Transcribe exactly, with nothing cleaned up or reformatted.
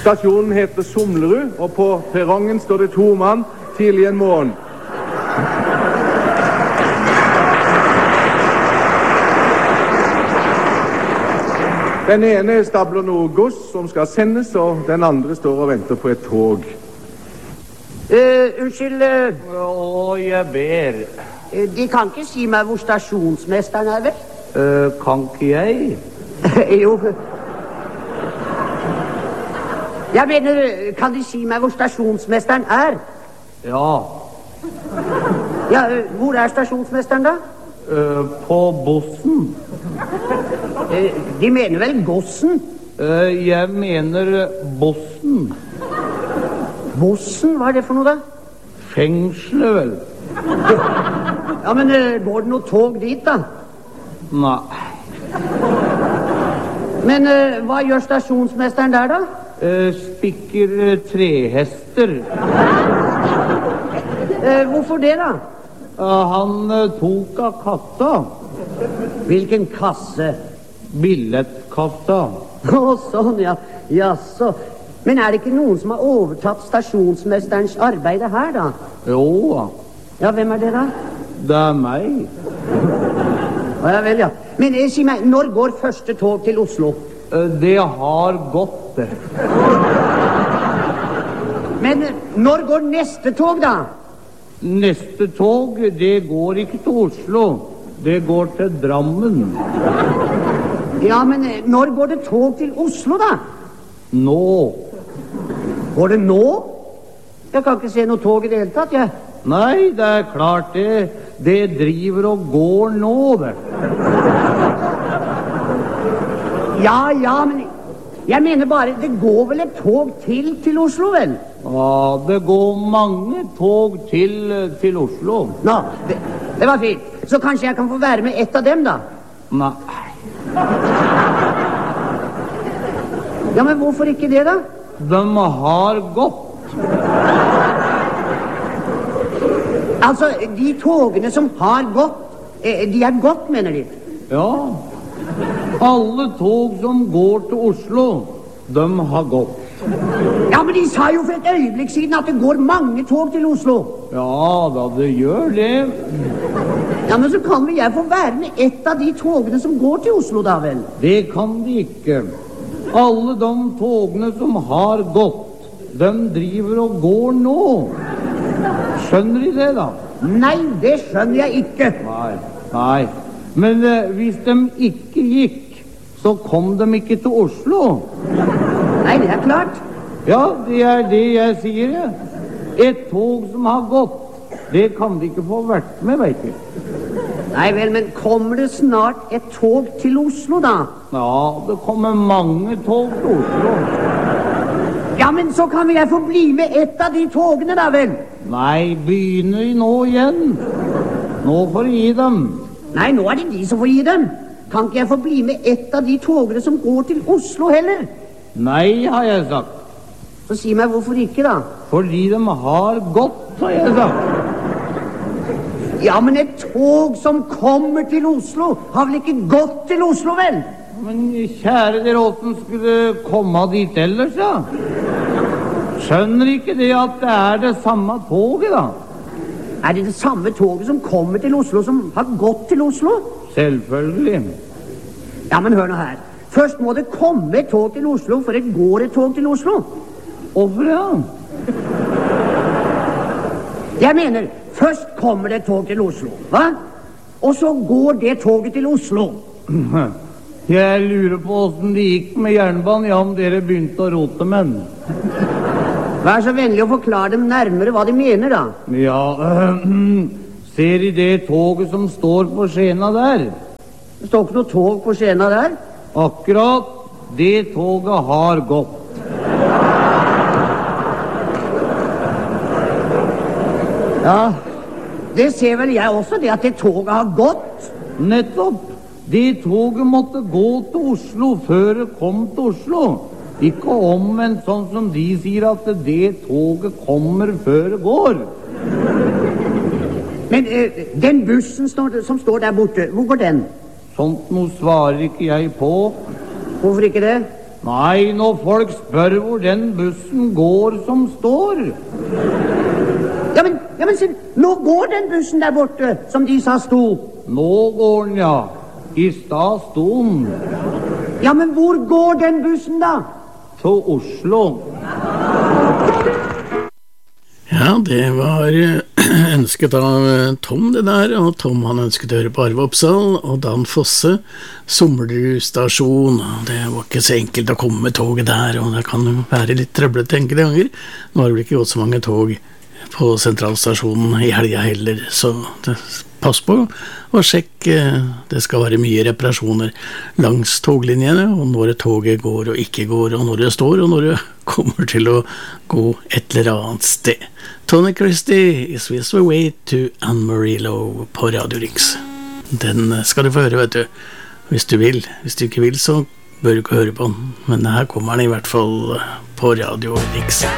Stasjonen heter Somlerud, og på perrongen står det to mann tidlig en morgen. Den ene stabler noe gods som skal sendes, og den andre står og venter på et tog. Uh, unnskyld uh, Å, jeg ber. uh, De kan ikke si meg hvor stasjonsmesteren er, vel? Uh, kan ikke jeg? Jo. Jeg mener, kan de si meg hvor stasjonsmesteren er? Ja. Ja, uh, hvor er stasjonsmesteren da? Uh, på bossen. Uh, de mener vel gossen? Uh, jeg mener bossen. Bossen? Hva er det for noe da? Fengselet, vel? Ja, men uh, går det noe tog dit da? Nei. Men uh, hva gjør stasjonsmesteren der da? Uh, spikker uh, trehester. Uh, hvorfor det da? Uh, han uh, tok av kassa. Hvilken kasse? Billettkassa. Å, sånn, ja. Jaså. Men er det ikke noen som har overtatt stasjonsmesterens arbeide her, da? Jo da. Ja, hvem er det da? Det er meg. Å, ja vel, ja. Men eh, si meg, når går første tog til Oslo? Uh, det har gått, det. Men eh, når går neste tog, da? Neste tog, det går ikke til Oslo. Det går til Drammen. Ja, men eh, når går det tog til Oslo, da? Nå. Går det nå? Jeg kan ikke se noe tog i det hele tatt, jeg. Nei, det er klart det. Det driver og går nå, det. Ja, ja, men jeg mener bare, det går vel et tog til til Oslo, vel? Ja, det går mange tog til, til Oslo. Nå, det, det var fint. Så kanskje jeg kan få være med ett av dem, da? Nei. Ja, men hvorfor ikke det, da? De har gått. Altså, de togene som har gått, eh, de er gått, mener de? Ja. Alle tog som går til Oslo, de har gått. Ja, men de sa jo for et øyeblikk siden at det går mange tog til Oslo. Ja, da det gjør det. Ja, men så kan vel jeg få være med ett av de togene som går til Oslo, da vel? Det kan de ikke. Alle de togene som har gått, de driver og går nå. Skjønner de det, da? Nei, det skjønner jeg ikke. Nei, nei. Men eh, hvis de ikke gikk, så kom de ikke til Oslo. Nei, det er klart. Ja, det er det jeg sier, jeg. Et tog som har gått, det kan de ikke få vært med, vet du. Nei vel, men kommer det snart et tog til Oslo, da? Ja, det kommer mange tog til Oslo. Ja, men så kan vel jeg få bli med ett av de togene, da vel? Nei, begynner de nå igjen. Nå får de gi dem. Nei, nå er det de som får gi dem. Kan ikke jeg få bli med ett av de togene som går til Oslo heller? Nei, har jeg sagt. Så si meg hvorfor ikke, da? Fordi de har gått, har jeg sagt. Ja, men et tog som kommer til Oslo har vel ikke gått til Oslo, vel? Men kjære dere, hvordan skulle komme dit ellers, ja? Skjønner ikke det at det er det samme toget, da? Er det det samme toget som kommer til Oslo som har gått til Oslo? Selvfølgelig. Ja, men hør nå her. Først må det komme et tog til Oslo, for det går et tog til Oslo. Hvorfor ja? Jeg mener, først kommer det et tog til Oslo, hva? Og så går det toget til Oslo. Jeg lurer på hvordan det gikk med jernbanen, ja, om dere begynte å rote med den. Vær så vennlig å forklare dem nærmere hva de mener, da. Ja, øh, ser de det toget som står på skjena der? Det står ikke noe tog på skjena der. Akkurat, det toget har gått. Ja, det ser vel jeg også, det at det toget har gått. Nettopp. Det toget måtte gå til Oslo før det kom til Oslo. Ikke omvendt sånn som de sier at det toget kommer før det går. Men eh, den bussen står, som står der borte, hvor går den? Sånt noe svarer ikke jeg på. Hvorfor ikke det? Nei, når folk spør hvor den bussen går som står. Ja, men, ja, men se, nå går den bussen der borte, som de sa sto. Nå går den, ja. I stad sto den. Ja, men hvor går den bussen da? Til Oslo. Ja, det var ønsket av Tom det der, og Tom han ønsket å høre på Arve Oppsal og Dan Fosse, Sommerud stasjon. Det var ikke så enkelt å komme med toget der, og det kan jo være litt trøblete enkelte ganger. Nå har det vel ikke gått så mange tog på sentralstasjonen i helga heller, så det, pass på og sjekk. Det skal være mye reparasjoner langs toglinjene, og når toget går og ikke går, og når det står, og når det kommer til å gå et eller annet sted. Tony Christie, Is This the Way to Anne-Marie Lowe på Radio Rix. Den skal du få høre, vet du, hvis du vil. Hvis du ikke vil, så bør du ikke høre på den, men her kommer den i hvert fall på Radio Rix.